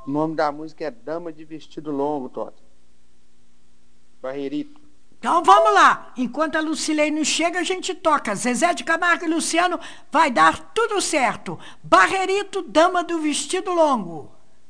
O nome da música é Dama de Vestido Longo, Tota. Barrerito. Então vamos lá. Enquanto a Lucilene chega, a gente toca. Zezé de Camargo e Luciano vai dar tudo certo. Barrerito, Dama do Vestido Longo.